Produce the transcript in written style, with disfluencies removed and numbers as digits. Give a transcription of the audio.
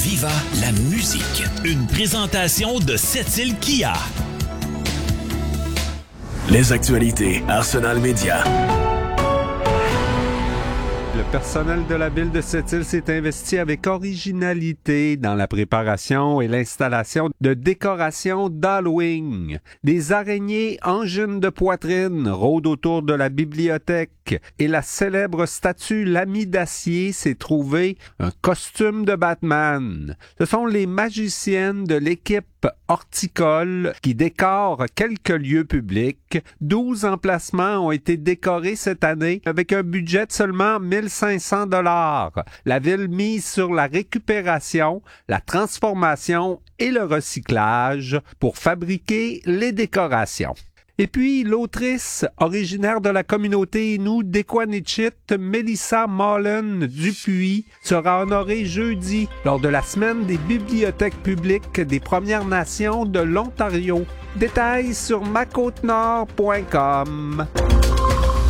Viva la musique. Une présentation de Sept-Îles Kia. Les actualités Arsenal Média. Le personnel de la ville de Sept-Îles s'est investi avec originalité dans la préparation et l'installation de décorations d'Halloween. Des araignées angines de poitrine rôdent autour de la bibliothèque et la célèbre statue L'Ami d'Acier s'est trouvée un costume de Batman. Ce sont les magiciennes de l'équipe horticole qui décore quelques lieux publics. 12 emplacements ont été décorés cette année avec un budget de seulement 1500 $. La ville mise sur la récupération, la transformation et le recyclage pour fabriquer les décorations. Et puis, l'autrice originaire de la communauté Innu d'Equanichit, Mélissa Mullen Dupuis, sera honorée jeudi lors de la semaine des bibliothèques publiques des Premières Nations de l'Ontario. Détails sur macôtenord.com.